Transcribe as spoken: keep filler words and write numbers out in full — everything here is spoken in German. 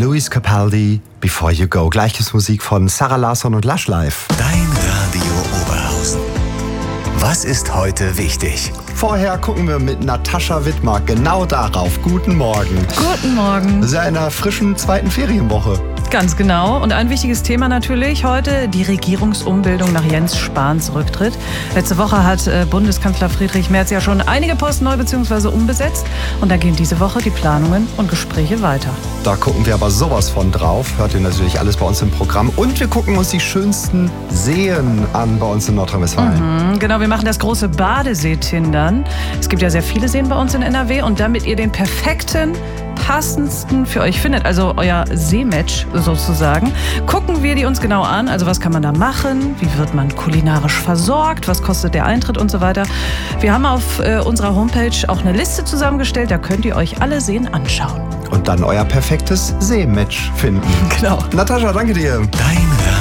Luis Capaldi, Before You Go. Gleiches Musik von Sarah Larsson und Lush Live. Dein Radio Oberhausen. Was ist heute wichtig? Vorher gucken wir mit Natascha Wittmar genau darauf. Guten Morgen. Guten Morgen. Seiner frischen zweiten Ferienwoche. Ganz genau. Und ein wichtiges Thema natürlich heute, die Regierungsumbildung nach Jens Spahns Rücktritt. Letzte Woche hat äh, Bundeskanzler Friedrich Merz ja schon einige Posten neu bzw. umbesetzt. Und da gehen diese Woche die Planungen und Gespräche weiter. Da gucken wir aber sowas von drauf. Hört ihr natürlich alles bei uns im Programm. Und wir gucken uns die schönsten Seen an bei uns in Nordrhein-Westfalen. Mhm, genau, wir machen das große Badesee-Tindern. Es gibt ja sehr viele Seen bei uns in N R W. Und damit ihr den perfekten, passendsten für euch findet, also euer Seematch sozusagen, gucken wir die uns genau an. Also was kann man da machen? Wie wird man kulinarisch versorgt? Was kostet der Eintritt und so weiter? Wir haben auf äh, unserer Homepage auch eine Liste zusammengestellt. Da könnt ihr euch alle Seen anschauen. Und dann euer perfektes Seematch finden. Genau. Natascha, danke dir. Dein